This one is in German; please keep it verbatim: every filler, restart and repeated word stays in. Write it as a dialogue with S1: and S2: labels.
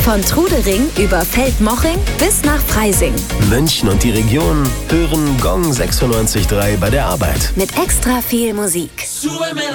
S1: Von Trudering über Feldmoching bis nach Freising.
S2: München und die Region hören Gong sechsundneunzig Komma drei bei der Arbeit.
S1: Mit extra viel Musik.